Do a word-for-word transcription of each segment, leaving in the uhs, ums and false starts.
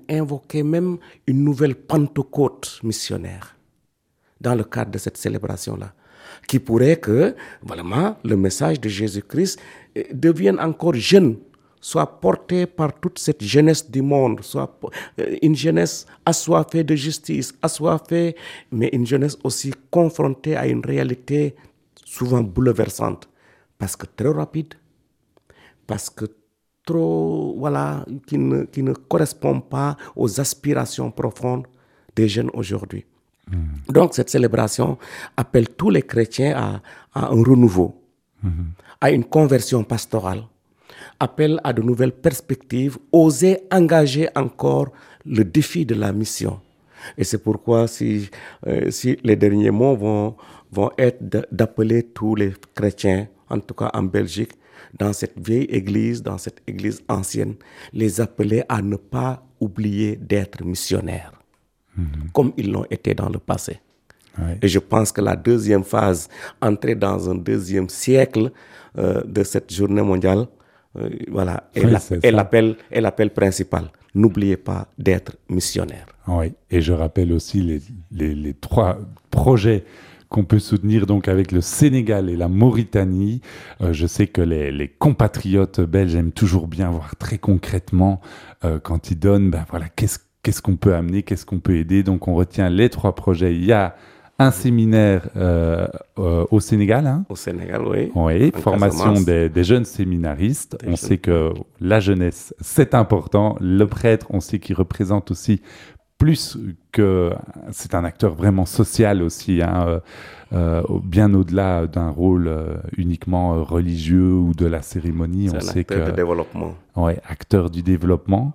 invoqué même une nouvelle Pentecôte missionnaire dans le cadre de cette célébration-là, qui pourrait que, vraiment, le message de Jésus-Christ devienne encore jeune, soit porté par toute cette jeunesse du monde, soit une jeunesse assoiffée de justice, assoiffée, mais une jeunesse aussi confrontée à une réalité souvent bouleversante, parce que trop rapide, parce que trop, voilà, qui ne, qui ne correspond pas aux aspirations profondes des jeunes aujourd'hui. Mmh. Donc cette célébration appelle tous les chrétiens à, à un renouveau, mmh. à une conversion pastorale, appelle à de nouvelles perspectives, oser engager encore le défi de la mission. Et c'est pourquoi si, euh, si les derniers mots vont, vont être de, d'appeler tous les chrétiens, en tout cas en Belgique, dans cette vieille église, dans cette église ancienne, les appeler à ne pas oublier d'être missionnaires, mmh. comme ils l'ont été dans le passé. Ouais. Et je pense que la deuxième phase, entrer dans un deuxième siècle euh, de cette journée mondiale, euh, voilà, est, oui, la, est, l'appel, est l'appel principal. N'oubliez pas d'être missionnaire. Oui, et je rappelle aussi les, les, les trois projets qu'on peut soutenir donc avec le Sénégal et la Mauritanie. Euh, je sais que les, les compatriotes belges aiment toujours bien voir très concrètement euh, quand ils donnent, ben voilà, qu'est-ce, qu'est-ce qu'on peut amener, qu'est-ce qu'on peut aider. Donc on retient les trois projets. Il y a un séminaire euh, euh, au Sénégal. Hein. Au Sénégal, oui. Oui, en formation des, des jeunes séminaristes. Des on jeunes. sait que la jeunesse, c'est important. Le prêtre, on sait qu'il représente aussi plus que... C'est un acteur vraiment social aussi, hein, euh, euh, bien au-delà d'un rôle euh, uniquement religieux ou de la cérémonie. C'est on un sait acteur que, de développement. Oui, acteur du développement.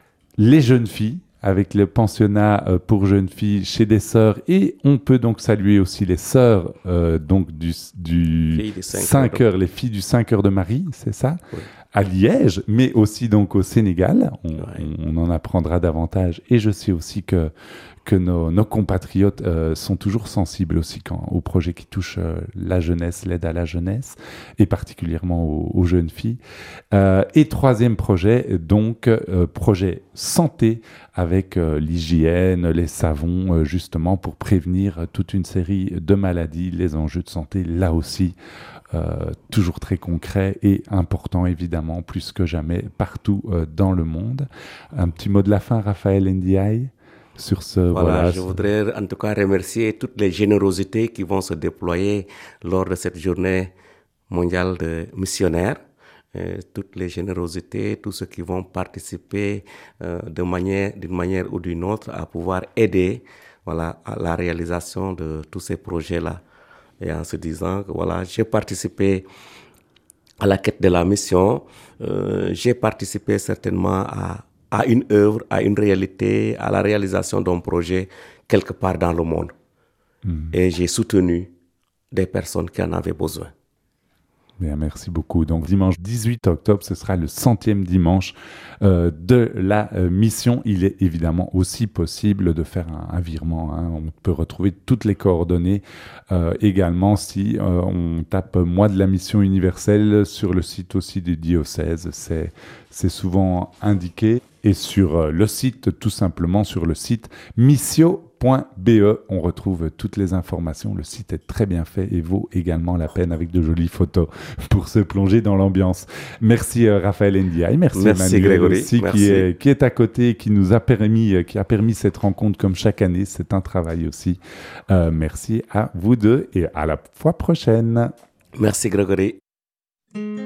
Les jeunes filles, avec le pensionnat pour jeunes filles chez des sœurs, et on peut donc saluer aussi les sœurs euh, donc du, du cinq heures, les filles du cinq heures de Marie, c'est ça, oui. à Liège, mais aussi donc au Sénégal. On, oui. on, on en apprendra davantage, et je sais aussi que que nos, nos compatriotes euh, sont toujours sensibles aussi quand, aux projets qui touchent euh, la jeunesse, l'aide à la jeunesse, et particulièrement aux, aux jeunes filles. Euh, et troisième projet, donc, euh, projet santé, avec euh, l'hygiène, les savons, euh, justement, pour prévenir toute une série de maladies, les enjeux de santé, là aussi, euh, toujours très concret et important, évidemment, plus que jamais, partout euh, dans le monde. Un petit mot de la fin, Raphaël Ndiaye? Sur ce, voilà, voilà, je voudrais en tout cas remercier toutes les générosités qui vont se déployer lors de cette journée mondiale de missionnaires, euh, toutes les générosités, tous ceux qui vont participer euh, de manière, d'une manière ou d'une autre à pouvoir aider, voilà, à la réalisation de tous ces projets-là. Et en se disant que voilà, j'ai participé à la quête de la mission, euh, j'ai participé certainement à à une œuvre, à une réalité, à la réalisation d'un projet quelque part dans le monde. Mmh. Et j'ai soutenu des personnes qui en avaient besoin. Bien, merci beaucoup. Donc, dimanche dix-huit octobre, ce sera le centième dimanche euh, de la euh, mission. Il est évidemment aussi possible de faire un, un virement. Hein. On peut retrouver toutes les coordonnées euh, également si euh, on tape « Mois de la mission universelle » sur le site aussi du diocèse. C'est, c'est souvent indiqué. Et sur euh, le site, tout simplement sur le site missio point b e, on retrouve toutes les informations. Le site est très bien fait et vaut également la peine avec de jolies photos pour se plonger dans l'ambiance. Merci euh, Raphaël Ndiaye, merci, merci Emmanuel Grégory, aussi merci. Qui, est, qui est à côté et qui nous a permis, qui a permis cette rencontre comme chaque année. C'est un travail aussi. Euh, merci à vous deux et à la fois prochaine. Merci Grégory.